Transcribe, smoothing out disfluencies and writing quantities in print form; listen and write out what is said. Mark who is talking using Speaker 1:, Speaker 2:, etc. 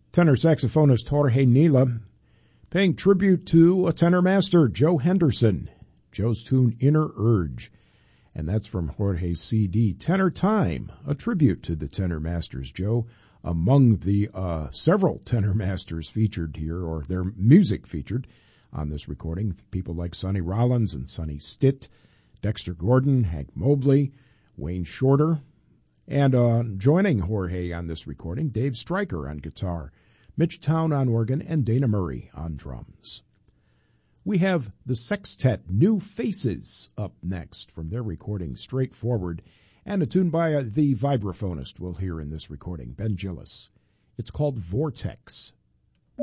Speaker 1: Tenor saxophonist Jorge Nila paying tribute to a tenor master, Joe Henderson. Joe's tune, Inner Urge. And that's from Jorge's CD, Tenor Time, a tribute to the tenor masters, Joe. Among the several tenor masters featured here, or their music featured on this recording, people like Sonny Rollins and Sonny Stitt, Dexter Gordon, Hank Mobley, Wayne Shorter, and joining Jorge on this recording, Dave Stryker on guitar, Mitch Town on organ, and Dana Murray on drums. We have the sextet New Faces up next from their recording Straightforward, and a tune by the vibraphonist we'll hear in this recording, Ben Gillis. It's called Vortex.